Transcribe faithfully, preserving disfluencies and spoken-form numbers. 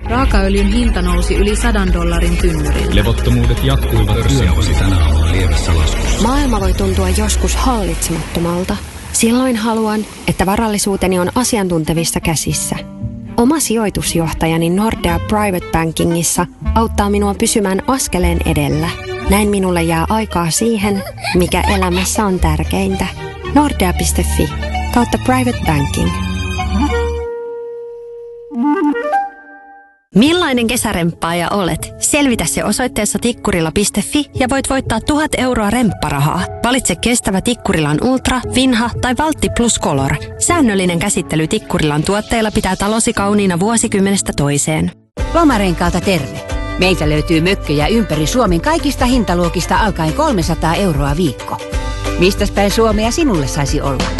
Raakaöljyn hinta nousi yli sadan dollarin tynnyrille. Levottomuudet jatkuivat yövuosi tänä aamuna lievässä laskussa. Maailma voi tuntua joskus hallitsemattomalta. Silloin haluan, että varallisuuteni on asiantuntevissa käsissä. Oma sijoitusjohtajani Nordea Private Bankingissa auttaa minua pysymään askeleen edellä. Näin minulle jää aikaa siihen, mikä elämässä on tärkeintä. Nordea piste fi kautta Private Banking. Millainen kesäremppaaja olet? Selvitä se osoitteessa tikkurila piste fi ja voit voittaa tuhat euroa rempparahaa. Valitse kestävä Tikkurilan Ultra, Vinha tai Valtti Plus Color. Säännöllinen käsittely Tikkurilan tuotteilla pitää talosi kauniina vuosikymmenestä toiseen. Lomarenkaalta terve. Meiltä löytyy mökkejä ympäri Suomen kaikista hintaluokista alkaen kolmesataa euroa viikko. Mistäs päin Suomea sinulle saisi olla?